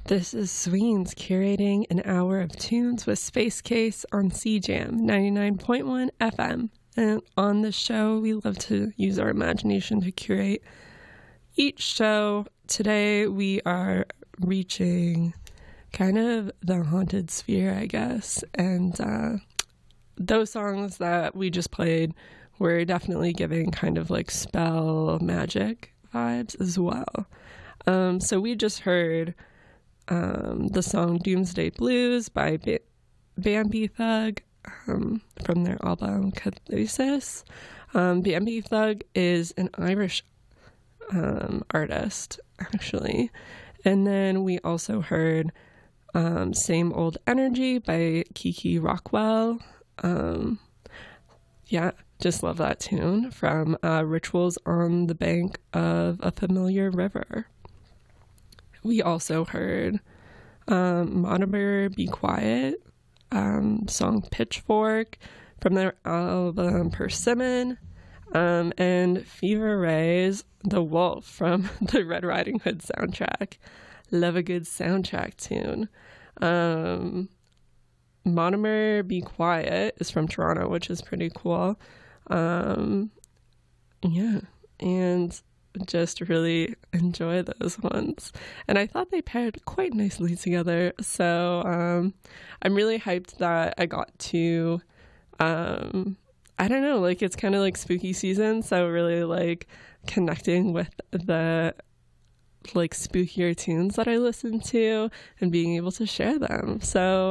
This is Sweens curating an hour of tunes with Space Case on CJAM 99.1 FM. And on the show, we love to use our imagination to curate each show. Today, we are reaching kind of the haunted sphere, I guess. And those songs that we just played were definitely giving kind of like spell magic vibes as well. So we just heard the song Doomsday Blues by Bambi Thug from their album Catharsis. Bambi Thug is an Irish artist, actually. And then we also heard Same Old Energy by Kiki Rockwell. Yeah, just love that tune from Rituals on the Bank of a Familiar River. We also heard Mortimer Be Quiet, song Pitchfork from their album Persimmon, and Fever Ray's The Wolf from the Red Riding Hood soundtrack. Love a good soundtrack tune. Mortimer Be Quiet is from Toronto, which is pretty cool. Yeah, and just really enjoy those ones. And I thought they paired quite nicely together. So I'm really hyped that I got to, I don't know, like it's kind of like spooky season. So really like connecting with the like spookier tunes that I listen to and being able to share them. So